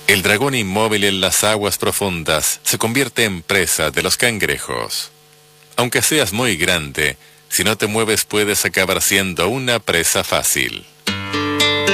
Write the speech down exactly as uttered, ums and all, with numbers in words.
El dragón inmóvil en las aguas profundas se convierte en presa de los cangrejos. Aunque seas muy grande, si no te mueves puedes acabar siendo una presa fácil.